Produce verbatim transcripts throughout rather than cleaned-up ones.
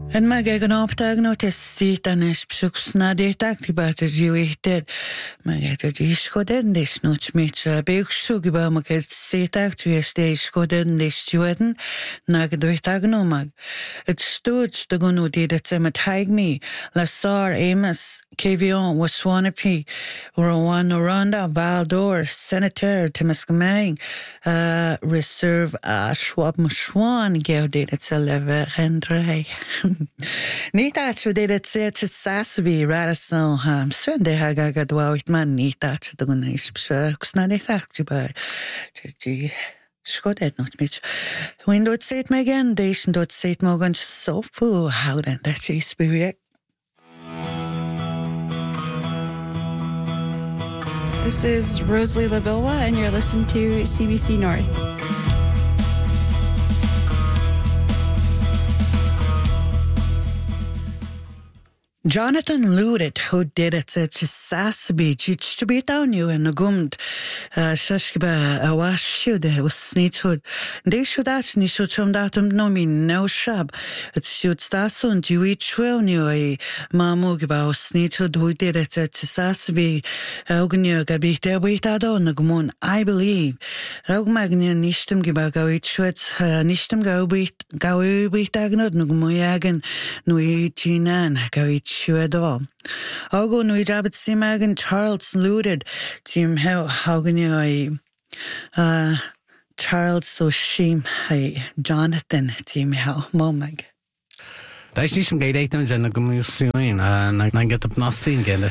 En mä käyn optaag no tessit anes psuks na detak ti bata jiwihted. Mä käyn iskoden des nuts mitsa beuksu giba mä käyn setak tu este iskoden des jueden na gedoitag no mag. Et studs de gonu didat sema tag me la sar Amos Kevion was Swanapi Rowan Oranda Valdor Senator Timiskamang uh reserve a schwab mshwan gaudet it's a lever and Nita chu did it say to Sassby Radisson ham Sunday hagaga dwawit man nita chu the nice psux na de fact by chi skodet not mich when dot say it again dation dot say it morgan so fu how then that is spirit. This is Rosalie LaBilwa and you're listening to C B C North. Jonathan Ludit, who did it to Sassby, to be down you in the gummed, Shashkiba, a wash you, there was sneethood. They should ask me, should some datum no mean no shab. It should start soon, you each well knew a mamugiba, sneethood, who did it to Sassby, Ognu, Gabi, there wait out on the gumun, I believe. Rogmagnia Nishtam Gibago, it should Nishtam go wait, go wait, Agnod, Nugmuyagan, Nui Jinan, go each. Shuadol. Ogo nui jabit simagan Charles looted team how hogan you uh Charles so shame hey Jonathan team how momag. Daar is some gay items and a commusion and I get up nothing again.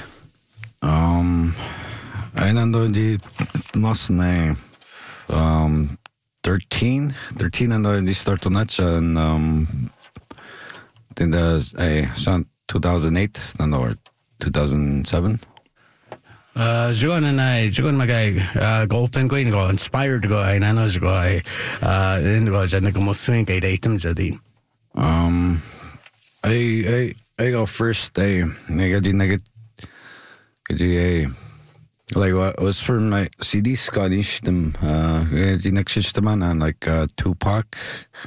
Um I know the nothing um thirteen thirteen and the start on that and um then there's a two thousand eight and or two thousand seven. Uh, Joan and I, Joan my guy, uh, go open going go inspired to go. I know go. I uh, in was and the most swing eight items at the. Um, I I I go first. I I got you. I got you. Like what was for my C D Scottish them. Uh, the next system and like uh, Tupac,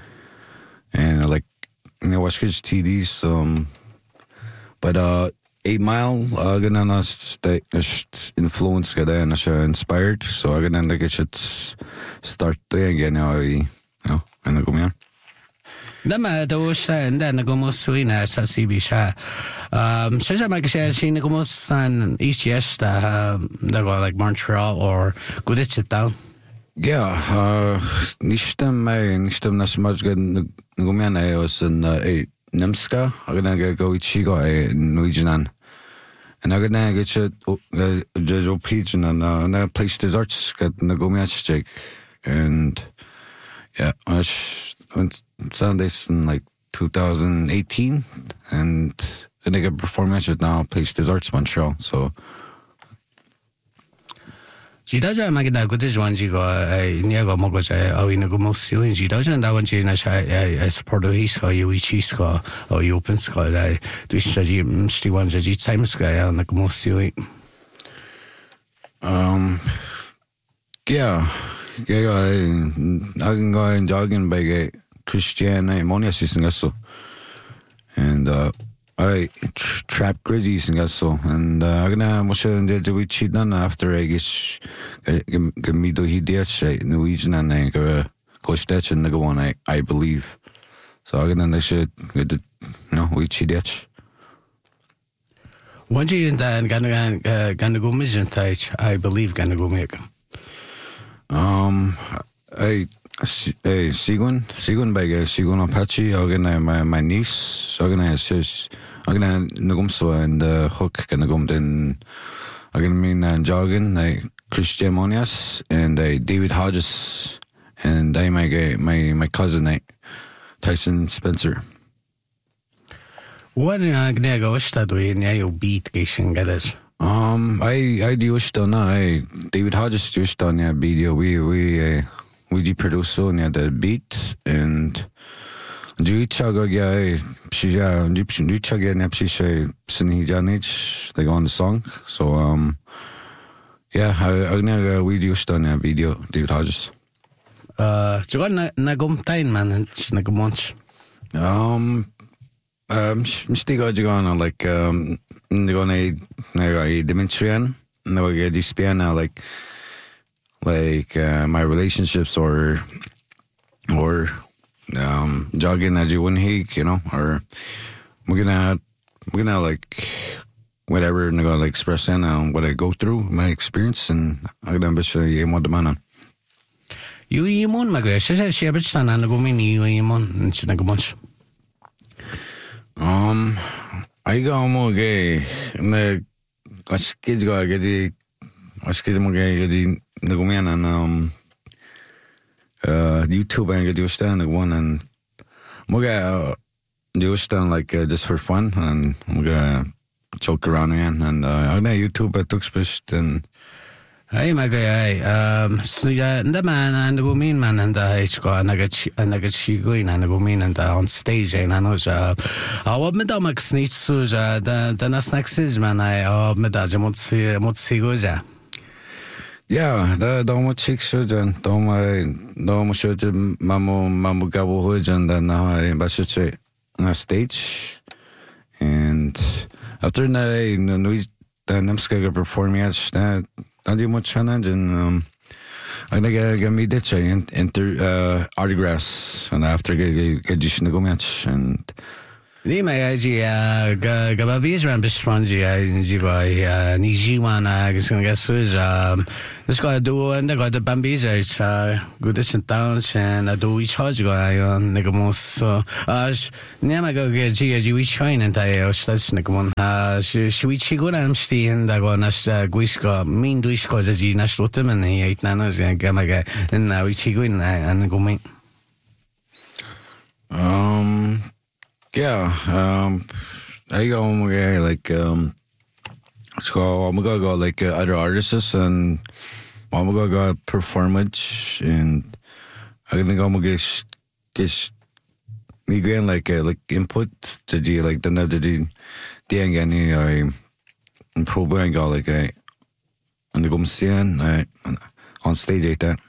and like you know watch good T Ds. Um. But uh, Eight Mile, uh, gonna nas the influence gada and uh, inspired. So I'm gonna like it start doing again now. You know, and I go here. Lama those and then I go most swing as a C B sha. Um, so I'm like saying, she go most on East Yes, uh, they go like Montreal or good it sit down. Yeah, uh, nishtem me nishtem nas much good. Go me I was in eight. Nemska, I'm gonna go with Chigo in Norwegian. And I'm gonna get you just a pigeon and uh, place desserts, get the go match check. And yeah, I went Sundays in like two thousand eighteen, and I get performances now, place desserts Montreal. So. She doesn't make that good as one. She go, I never go Mogoja, or in a good most soon. She doesn't that one. She I support the East Sky, you each East Sky, or you open Sky. I do study Steve ones at each time Sky, and the most soon. Um, yeah, yeah, I can go and jogging by Christian, I'm only assisting so. And, uh, I tra- trap grizzlies and so, and I'm gonna watch it the week cheat none after I guess give me do he did say Norwegian and I go go stitch and go on I I believe. So I'm gonna they should get the you know we cheat it. One day in that gonna gonna go mission touch I believe gonna go make. Um, I. Hey, Sigun, Sigun by Sigun Apache, I'm gonna my my niece, I'm gonna says I'm gonna nagumso and uh, hook gonna go then I'm gonna mean and jogging like Christian Monias and uh, David Hodges and I my my my cousin like Tyson Spencer. What in a gonna wish that way in your beat cation get Um, I I do wish done I David Hodges just done yeah video we we. Uh, We do produce so near the beat and do chaga guy she yeah do chaga and she say sini janich they go on the song so um yeah I I know we do done a video David Hodges. Uh, Joan na na gumtain man na gumunch. Um Um, mistí gáid gána, like, um, gána i Dimension, no I do spiana, like, like, uh, my relationships or, or, um, jogging as you wouldn't hike, you know, or we're gonna, we're gonna, like, whatever, I'm gonna, like, express in um, what I go through, my experience, and I'm gonna be sure you want the man. You, you mon, my gosh, I see a bit stand and go mini, you mon, and she go much. Um, I go more gay, and the kids go get the, was kids more gay, get the, the go man, and, um, uh, YouTube and get you stand, the one, and more gay, uh, do stand like, uh, just for fun, and more gay, joke around again, and, uh, I know YouTube, I took space, and, Hey, my guy, um, sniga, the man and the woman man and the H go and I get and I get she going and the woman and on stage and I know, uh, I want me to make sneak so, uh, the, the next is man, I, uh, me da, je mot si, mot si go, ja. yeah, the, the mo chick surgeon, the my, the mo surgeon, mamo, mamo gabo hood, and then I, but should say, on stage, and after that, no, no, the Nemska performing at that. I do much challenge and um, I'm gonna get, get me ditch and enter uh, autographs and after get get get just go match and Ni mai aji uh, ga ga ba bies ran bisranji I ji vai uh, ni ji wan uh, is gonna get so um this guy do and got the bambies out uh, good distant downs and I do each charge guy on nigamos so uh ne ma go get ji ji we train and I was that's nigamon uh she she we chi go am sti and I go nas guiska min do isko ji nas rotem and he eight nanos and ga ma ga and we chi go in and go me um yeah um I go okay like um so I'm gonna go like uh, other artists and I'm gonna go performance and I'm gonna go get get me going like uh, like input to do like the other the the any I improve and go like I and the go scene I on stage like that.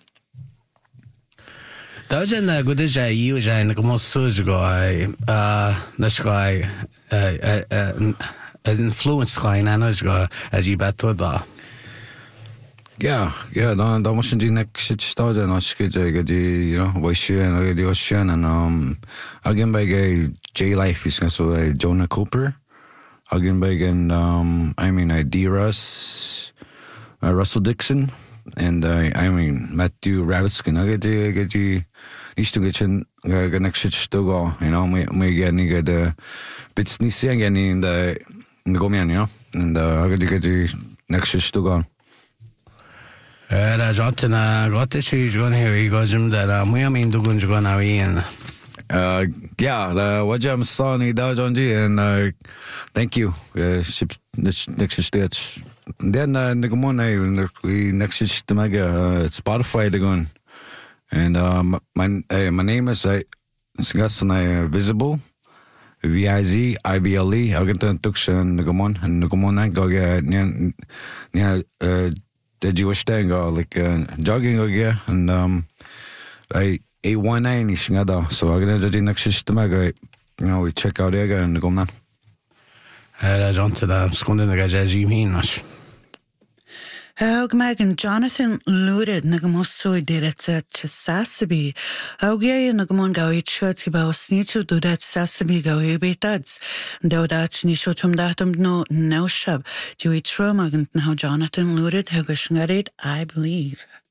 That was good as I use and the most so guy uh this guy uh uh as influence guy and I know guy as you bet to that. Yeah, yeah, dan dan moest je nek shit staan en als je je die you know was je en die was je en um again by gay J Life is so uh, Jonah Cooper again by again um I mean I D Russ uh, Russell Dixon and uh, I mean Matthew Rabbitskin I get die get die niet te getchen ga nek shit to go you know me me get ni get the bits ni see again in the in the gomian you know and uh, I get get die nek shit to go. Era Jotina got this is going here he goes him that uh we I mean do going to go now in uh yeah uh what I'm sonny da John G and uh thank you uh ship next stage then uh the one I we next is to make uh Spotify the gun and um my uh, my name is I it's got some uh, visible V I Z I B L E I get to tuction the one and the one go get yeah uh the Jewish thing go like uh, jogging again and um I A one nine is ngada so I'm gonna do next system I go you know we check out again and go man. Era Jotina skunde na gaji minas. Haug Megan Jonathan Lurid nagamoso did it at Sasabi. Augie nagamon go each shot about snitch do that Sasabi go ebe dads. Do that nishotum datum no no shab. Do each room again how Jonathan Lurid how I believe.